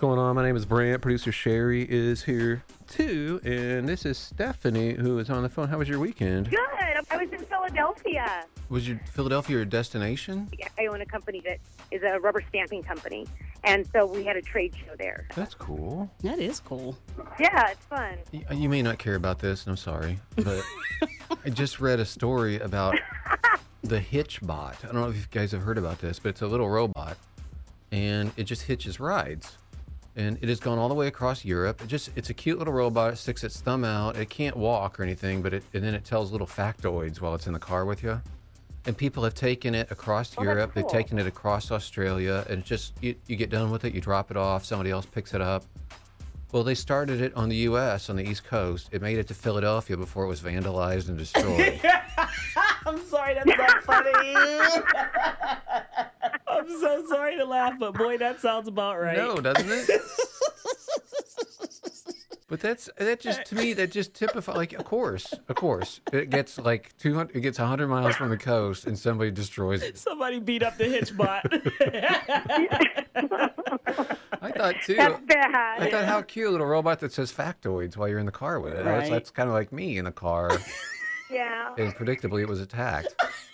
going on? My name is Brant. Producer Sherry is here too, and this is Stephanie who is on the phone. How was your weekend? Good. I was in Philadelphia. Was your Philadelphia your destination? I own a company that is a rubber stamping company, and so we had a trade show there. That's cool. That is cool. Yeah, it's fun. You may not care about this, and I'm sorry, but I just read a story about the HitchBot. I don't know if you guys have heard about this, but it's a little robot, and it just hitches rides. And it has gone all the way across Europe. It's a cute little robot. It sticks its thumb out. It can't walk or anything, but and then it tells little factoids while it's in the car with you. And people have taken it across Europe. Cool. They've taken it across Australia. And it's just, you get done with it, you drop it off, somebody else picks it up. Well, they started it on the U.S., on the East Coast. It made it to Philadelphia before it was vandalized and destroyed. I'm sorry, that's not funny. I'm so sorry to laugh, but boy, that sounds about right. No, doesn't it? But that just typifies, like, of course, it gets like 200, it gets 100 miles from the coast, and somebody destroys it. Somebody beat up the HitchBot. I thought too. That's bad. I thought, how cute, a little robot that says factoids while you're in the car with it. Right. That's kind of like me in the car, Yeah. and predictably it was attacked.